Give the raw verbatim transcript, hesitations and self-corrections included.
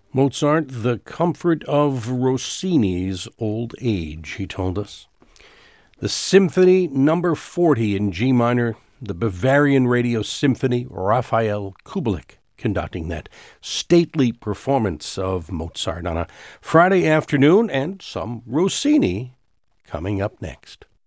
Mozart, the comfort of Rossini's old age, he told us. The Symphony number forty in G minor, the Bavarian Radio Symphony, Raphael Kubelik conducting that stately performance of Mozart on a Friday afternoon, and some Rossini coming up next.